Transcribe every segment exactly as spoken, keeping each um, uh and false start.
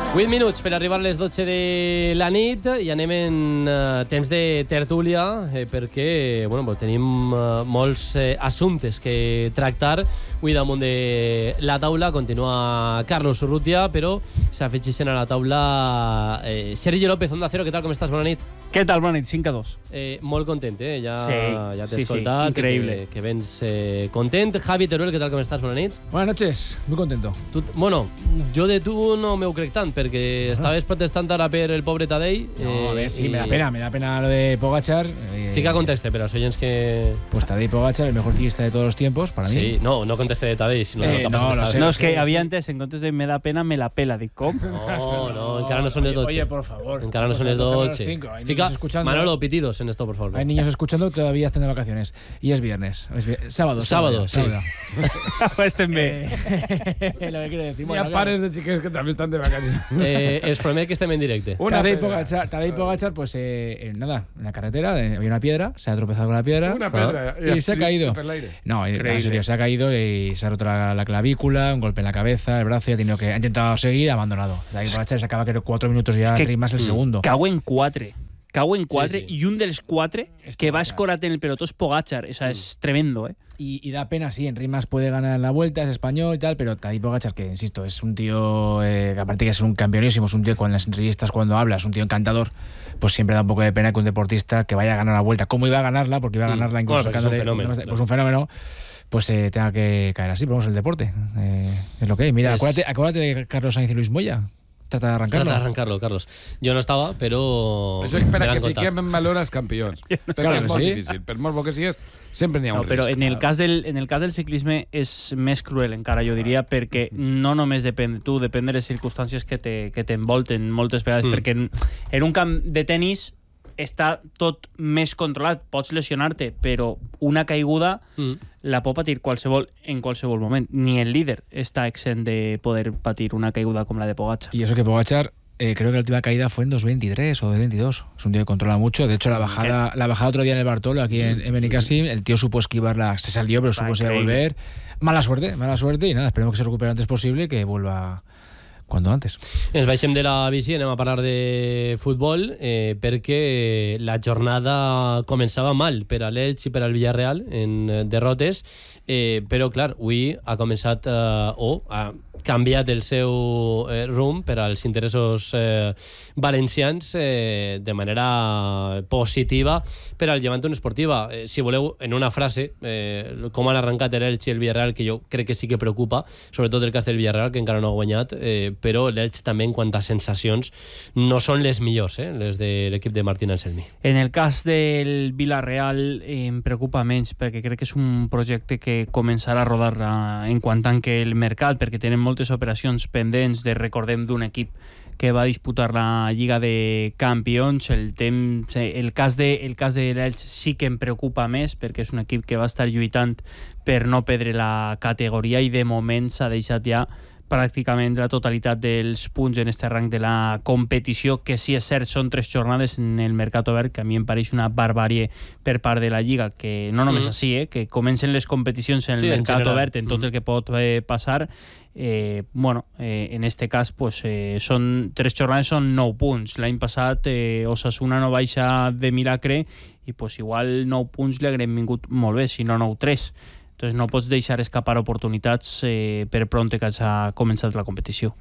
vuit minuts per arribar a les dotze de la nit i anem en uh, temps de tertúlia eh, perquè bueno, pues tenim uh, molts eh, assumptes que tractar. Avui damunt de la taula continua Carlos Urrutia, però s'afegeixen a la taula eh, Sergi López, Onda Cero. Què tal, com estàs? Bona nit. Què tal? Bona nit, cinc a dos. Eh, molt content, eh? Ja, sí, ja t'he sí, escoltat. Sí, increïble. Que, que vens eh, content. Javi Teruel, què tal, com estàs? Bona nit. Buenas noches, muy contento. Tu, bueno, jo de tu no me ho crec tant, perquè ah. estaves protestant ara per el pobre Tadei. No, eh, a ver, sí, y... me da pena, me da pena lo de Pogačar. Eh, Fica conteste, pero soy que... Pues Tadej Pogačar, el mejor ciclista de todos los tiempos, para mí. Sí, no, no conteste de Tadei, sino eh, de no, no, no, sé, no, és que sí, havia sí. entès, en comptes de me da pena, me la pela. Dic, com? No, no, encara no son les dotze. Oye, por favor. Encara no son les dotze. Fica, Manolo, pitidos en esto, por favor. Hay niños escuchando, todavía están de vacaciones. Y es viernes. Es vi... Sábado. Sábado, sí. Sábado. Estem bé. Eh, lo que quiero decir. Hi ha pares de xiques que també estan de vacaciones. Eh, els promet que estem en directe. Tadej Pogačar, Tadej Pogačar, pues eh, eh, nada, en la carretera eh, había una piedra, se ha tropezado con la piedra. Una piedra. Y, y se ha caído. No, Increíble. en serio, se ha caído y se ha roto la, la clavícula, un golpe en la cabeza, el brazo, y ha tenido que ha intentado seguir, ha abandonado. Tadej Pogačar se acaba que cuatro minutos ya, es que más el segundo. Cau en quatre. Cau en quatre sí, sí. i un dels quatre Es que va Pogačar. escorat en el pelotó es Pogačar. O sea, mm. es tremendo, ¿eh? Y, y da pena, sí, en rimas puede ganar la vuelta, es español y tal, pero Tadej Pogačar, que insisto, es un tío eh, que aparte que es un campeonísimo, es un tío con las entrevistas cuando habla, es un tío encantador, pues siempre da un poco de pena que un deportista que vaya a ganar la vuelta, ¿cómo iba a ganarla? Porque iba a ganarla incluso bueno, es un fenómeno, pues claro. un fenómeno, pues eh, tenga que caer así, pero vamos, el deporte, eh, es lo que hay. Mira, Es... acuérdate, acuérdate de Carlos Sainz y Luis Moya. Trata de arrancarlo. Trata de arrancarlo, Carlos. Jo no estava, però... Això és per me a l'han que contat. fiquem en valor els campions. Perquè Claro és que molt sí. difícil. Per molt bo que sigues, sempre n'hi ha un No, però risc. en el, cas del, en el cas del ciclisme és més cruel encara, jo diria, perquè no només depèn de tu, depèn de les circumstàncies que te, que t'envolten moltes vegades, Mm. perquè en, en un camp de tennis està tot més controlat, pots lesionar-te, però una caiguda Mm. la pot patir qualsevol en qualsevol moment. Ni el líder està exent de poder patir una caiguda com la de Pogačar. Y eso que Pogačar, eh, creo que la última caída fue en dos veintitrés o dos veintidós. Es un tío que controla mucho. De hecho, la bajada la bajada otro día en el Bartolo, aquí en, en Benicàssim, el tío supo esquivarla, se salió, pero supo increíble. devolver. Mala suerte, mala suerte. Y nada, esperemos que se recupere antes posible y que vuelva cuando antes. Ens baixem de la bici, anem a parlar de futbol, eh, perquè la jornada començava mal per a l'Elx i per al Villarreal en eh, derrotes, eh, però clar, avui ha començat eh, o ha canviat el seu eh, rumb per als interessos eh, valencians eh, de manera positiva per al Llevant Unió Esportiva. Eh, si voleu, en una frase, eh, com han arrencat l'Elx i el Villarreal, que jo crec que sí que preocupa, sobretot el cas del Villarreal, que encara no ha guanyat, eh, però l'Elx també en quant a sensacions no són les millors, eh, les de l'equip de Martín Anselmi. En el cas del Villarreal eh, em preocupa menys perquè crec que és un projecte que començarà a rodar eh, en quant tanque el mercat, perquè tenen moltes operacions pendents de, recordem, d'un equip que va disputar la Lliga de Campions. El temps, el cas de, el cas de l'Elx sí que em preocupa més perquè és un equip que va estar lluitant per no perdre la categoria i de moment s'ha deixat ja pràcticament la totalitat dels punts en este rang de la competició, que sí és cert, són tres jornades en el mercat obert, que a mi em pareix una barbàrie per part de la Lliga, que no només mm. així, eh, que comencen les competicions en el sí, mercat en obert, en tot mm. el que pot eh, passar. Eh, bueno, eh, en este cas pues, eh, són, tres jornades són nou punts. L'any passat eh, Osasuna no baixa de milagre i pues, igual nou punts li haguem vingut molt bé, si no nou tres. Entonces no pots deixar escapar oportunitats eh, per pronto que ha començat la competició.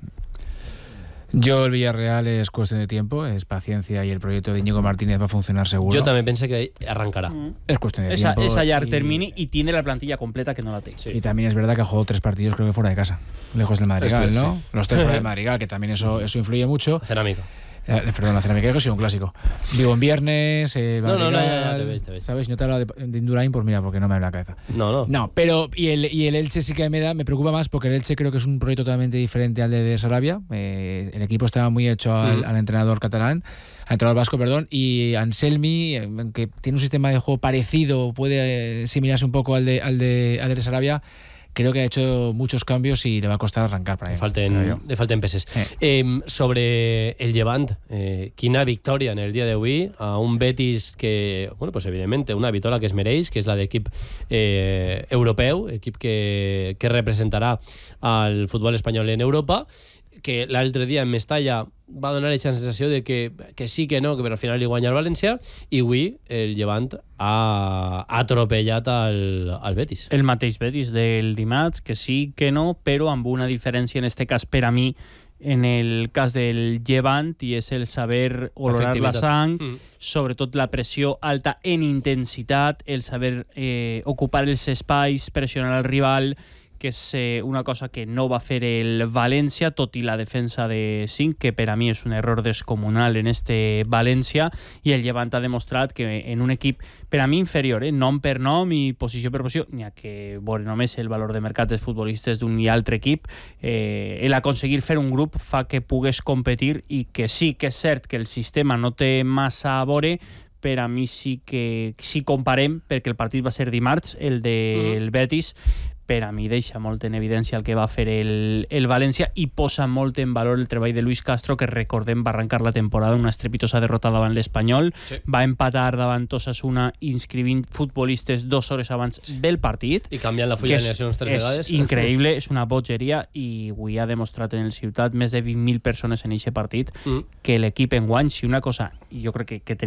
Yo, el Villarreal es cuestión de tiempo, es paciencia y el proyecto de Íñigo Martínez va a funcionar seguro. Jo també pense que arrancarà. Mm. Es cuestión de Es a, tiempo. es a llarg y, termini y tiene la plantilla completa que no la té. Sí. y también es verdad que ha jugado tres partidos, creo que fuera de casa, lejos del Madrigal, Este, ¿no? sí. Los tres fuera del Madrigal, que también eso, eso influye mucho. Cerámica. Eh, perdón, la cerámica, que ha sido un clásico. Digo, en viernes, eh, No, no, no, Madrigal, ya, ya te ves, te ves. ¿sabes? No te hablo de, de Indurain, pues mira, porque no me abre la cabeza. No, no. No, pero y el, y el Elche sí que me da, me preocupa más porque el Elche creo que es un proyecto totalmente diferente al de, de Sarabia. Eh, el equipo estaba muy hecho al, Mm. al entrenador catalán, al entrenador vasco, perdón, y Anselmi, eh, que tiene un sistema de juego parecido, puede eh, similarse un poco al de, al de, al de Sarabia. Creo que ha hecho muchos cambios y le va a costar arrancar para Le él. falten, le falten peces. Eh. Eh, sobre el Llevant, eh, quina victòria en el dia d'avui a un Betis que, bueno, pues evidentment, una victòria que es mereix, que és la d'equip eh, europeu, equip que, que representarà al futbol espanyol en Europa, que l'altre dia en Mestalla va donar aquesta sensació de que, que sí que no, que però al final li guanya el València, i avui el Llevant ha atropellat al, al Betis. El mateix Betis del dimarts, que sí que no, però amb una diferència en este cas per a mi, en el cas del Llevant, i és el saber olorar la sang, mm. sobretot la pressió alta en intensitat, el saber eh, ocupar els espais, pressionar el rival, que és eh, una cosa que no va fer el València, tot i la defensa de cinc, que per a mi és un error descomunal en este València, i el Llevant ha demostrat que en un equip, per a mi inferior, eh, nom per nom i posició per posició, n'hi ha que veure només el valor de mercat dels futbolistes d'un i altre equip, eh, el aconseguir fer un grup fa que pugues competir, i que sí que és cert que el sistema no té massa a veure, per a mi sí que, si comparem, perquè el partit va ser dimarts, el del uh-huh. Betis, per a mi deixa molt en evidència el que va fer el, el València i posa molt en valor el treball de Luis Castro, que recordem va arrencar la temporada una estrepitosa derrota davant l'Espanyol, sí. va empatar davant Osasuna inscrivint futbolistes dues hores abans del partit. I canviant la fulla d'alineacions tres vegades. És increïble, és una bogeria, i avui ha demostrat en el Ciutat més de vint mil persones en aquest partit mm. que l'equip enguany, si una cosa jo crec que, que tenim